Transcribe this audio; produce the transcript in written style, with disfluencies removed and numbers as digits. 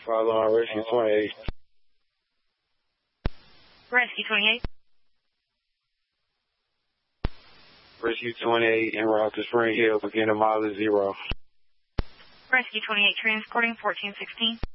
Follow on Rescue 28. Rescue 28. Rescue 28 en route to Spring Hill, begin a mile 0. Rescue 28 transporting 1416.